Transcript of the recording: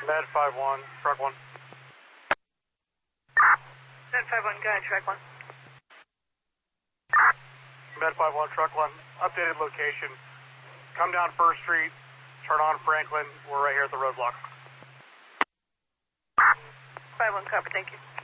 Med 5-1, truck 1. Med 5-1, go ahead, truck 1. Med 5-1, truck 1, updated location. Come down First Street, turn on Franklin. We're right here at the roadblock. 5-1, copy, thank you.